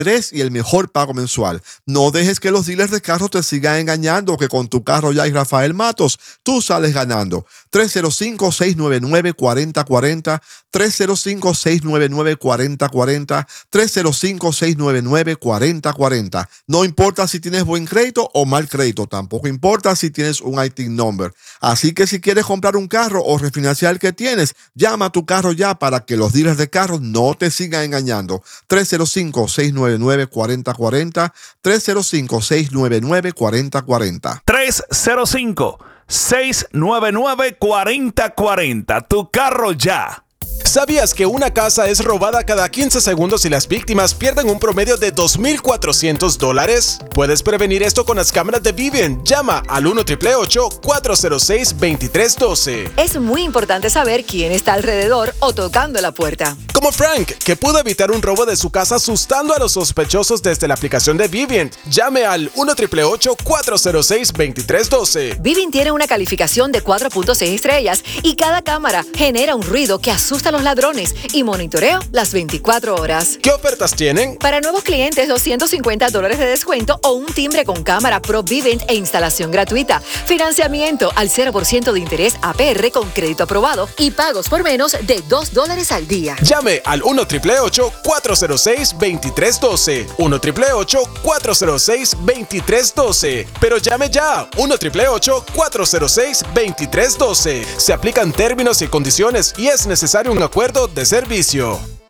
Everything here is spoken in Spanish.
y el mejor pago mensual. No dejes que los dealers de carros te sigan engañando que con tu carro ya hay Rafael Matos, tú sales ganando. 305-699-4040, 305-699-4040, 305-699-4040. No importa si tienes buen crédito o mal crédito, tampoco importa si tienes un IT number. Así que si quieres comprar un carro o refinanciar el que tienes, llama a tu carro ya para que los dealers de carros no te sigan engañando. 305-699-4040, 305-699-4040. 305-699-4040. Tu carro ya. ¿Sabías que una casa es robada cada 15 segundos y las víctimas pierden un promedio de $2,400? Puedes prevenir esto con las cámaras de Vivint. Llama al 1-888-406-2312. Es muy importante saber quién está alrededor o tocando la puerta. Como Frank, que pudo evitar un robo de su casa asustando a los sospechosos desde la aplicación de Vivint. Llame al 1-888-406-2312. Vivint tiene una calificación de 4.6 estrellas y cada cámara genera un ruido que asusta a los ladrones y monitoreo las 24 horas. ¿Qué ofertas tienen? Para nuevos clientes, $250 de descuento o un timbre con cámara Pro Vivint e instalación gratuita. Financiamiento al 0% de interés APR con crédito aprobado y pagos por menos de $2 al día. Llame al 1-888-406-2312. 1-888-406-2312. Pero llame ya. 1-888-406-2312. Se aplican términos y condiciones y es necesario un acuerdo de servicio.